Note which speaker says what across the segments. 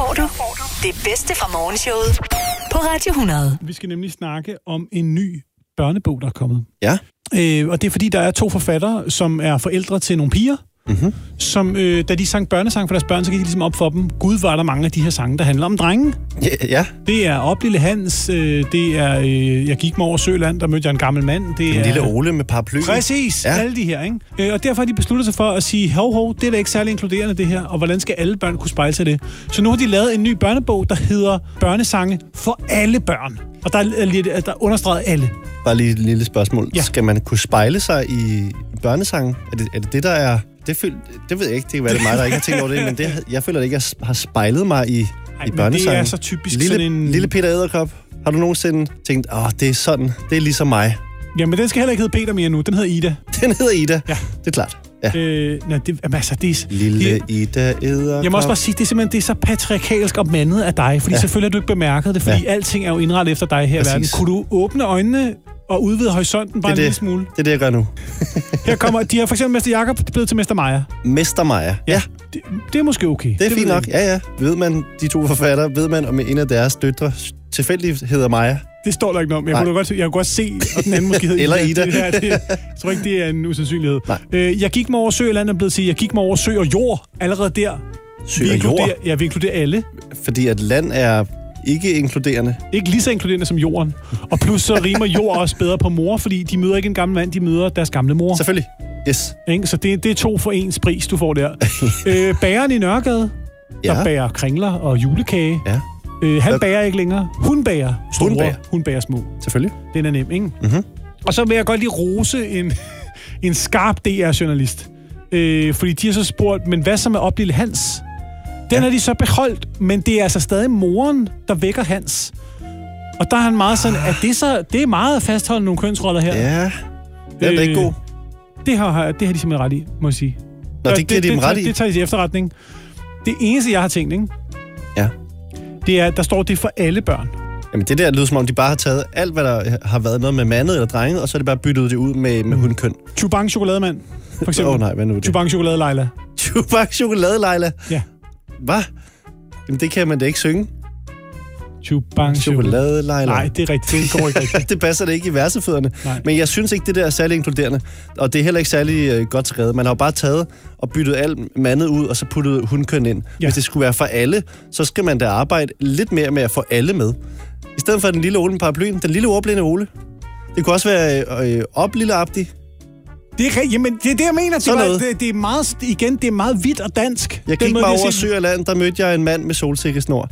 Speaker 1: får du det bedste fra morgenshowet på Radio 100.
Speaker 2: Vi skal nemlig snakke om en ny børnebog, der er kommet.
Speaker 3: Ja.
Speaker 2: Og det er fordi, der er 2 forfattere, som er forældre til nogle piger, som, da de sang børnesang for deres børn, så gik de ligesom op for dem. Gud, var der mange af de her sange, der handler om drenge.
Speaker 3: Ja.
Speaker 2: Det er Op Lille Hans, det er Jeg gik mig over Søland, der mødte jeg en gammel mand. Det
Speaker 3: en
Speaker 2: er
Speaker 3: lille Ole med paraplyen.
Speaker 2: Præcis, ja. Alle de her, ikke? Og derfor har de besluttet sig for at sige, hov, det er da ikke særlig inkluderende det her, og hvordan skal alle børn kunne spejle sig det? Så nu har de lavet en ny børnebog, der hedder Børnesange for alle børn. Og der er understreget alle.
Speaker 3: Bare lige et lille spørgsmål. Ja. Skal man kunne spejle sig i børnesangen? Er det der er... Det ved jeg ikke, det kan være det mig, der ikke har tænkt over det, men jeg føler ikke, jeg har spejlet mig i børnesangen.
Speaker 2: Det er så typisk sådan en...
Speaker 3: Lille Peter Edderkop. Har du nogensinde tænkt, det er sådan, det er ligesom mig?
Speaker 2: Jamen, den skal heller ikke hedde Peter mere nu, den hedder Ida.
Speaker 3: Den hedder Ida?
Speaker 2: Ja.
Speaker 3: Det er klart. Ja. Lille Ida Edderkop.
Speaker 2: Jeg må også bare sige, det er så patriarkalsk opmandet af dig, fordi selvfølgelig har du ikke bemærket det, fordi alting er jo indrettet efter dig her i verden. Kunne du åbne øjnene og udvide horisonten bare en lille smule?
Speaker 3: Det er det, jeg gør nu.
Speaker 2: Her kommer, de har for eksempel Mester Jakob blevet til Mester Maja.
Speaker 3: Mester Maja, ja.
Speaker 2: Det er måske okay.
Speaker 3: Det er fint nok, ja. Ved man, de 2 forfattere, ved man, om en af deres døtre tilfældigt hedder Maja?
Speaker 2: Det står der ikke noget om. Jeg kunne godt se, og den anden måske hedder
Speaker 3: Eller Ida.
Speaker 2: Jeg tror ikke, det er en usandsynlighed. Jeg gik mig over Søland og blevet til, jeg gik mig over sø og jord. Allerede der.
Speaker 3: Sø og jord?
Speaker 2: Ja, vi inkluderer alle.
Speaker 3: Fordi at land er ikke inkluderende.
Speaker 2: Ikke lige så inkluderende som jorden. Og plus så rimer jord også bedre på mor, fordi de møder ikke en gammel mand, de møder deres gamle mor.
Speaker 3: Selvfølgelig. Yes.
Speaker 2: Så det er 2 for 1 pris, du får der. Bageren i Nørregade, der bager kringler og julekage. Ja. Han bager ikke længere. Hun bager store. Hun bager små.
Speaker 3: Selvfølgelig.
Speaker 2: Den er nem, ikke? Mm-hmm. Og så vil jeg godt lige rose en skarp DR-journalist. Fordi de har så spurgt, men hvad så med Op Lille Hans? Den har de så beholdt, men det er altså stadig moren, der vækker Hans. Og der er han meget sådan, at det er meget at fastholde nogle kønsroller her.
Speaker 3: Ja, det er ikke god.
Speaker 2: Det har de simpelthen ret i, må jeg sige.
Speaker 3: Nå, det giver de dem ret i?
Speaker 2: Det tager de til efterretning. Det eneste, jeg har tænkt, ikke?
Speaker 3: Ja.
Speaker 2: Det er, der står det for alle børn.
Speaker 3: Jamen det der lyder som om, de bare har taget alt, hvad der har været noget med mandet eller drenget, og så er det bare byttet det ud med hundkøn.
Speaker 2: Chubang Chokolademand, for eksempel.
Speaker 3: Nej, hvad nu det?
Speaker 2: Chubang Chokolade Leila.
Speaker 3: Chubang Chokolade Leila?
Speaker 2: Ja.
Speaker 3: Hvad? Jamen det kan man da ikke synge.
Speaker 2: Chubang
Speaker 3: Chokolade Leila.
Speaker 2: Nej, det er rigtigt. Det går ikke rigtigt.
Speaker 3: Det passer det ikke i versefødderne. Men jeg synes ikke, det der er særlig inkluderende. Og det er heller ikke særlig godt skrevet. Man har jo bare taget og byttet alt mandet ud, og så puttet hundkøn ind. Ja. Hvis det skulle være for alle, så skal man da arbejde lidt mere med at få alle med. I stedet for den lille Ole med paraplyen. Den lille ordblinde Ole. Det kunne også være Op Lille Abdi.
Speaker 2: Jamen, det er det, jeg mener. Det er meget, igen, det er meget hvidt og dansk.
Speaker 3: Jeg gik mig over Sø og Land, der mødte jeg en mand med solsikkesnor.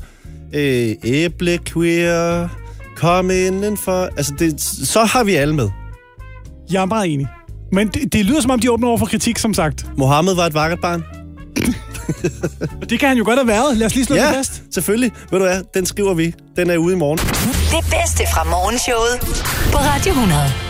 Speaker 3: Æblequeer, kom indenfor. Altså, så har vi alle med.
Speaker 2: Jeg er meget enig. Men det lyder som om, de åbner over for kritik, som sagt.
Speaker 3: Mohammed var et vakkert barn.
Speaker 2: Det kan han jo godt have været. Lad os lige slå det fast.
Speaker 3: Selvfølgelig. Ved du hvad? Den skriver vi. Den er ude i morgen.
Speaker 1: Det bedste fra morgenshowet på Radio 100.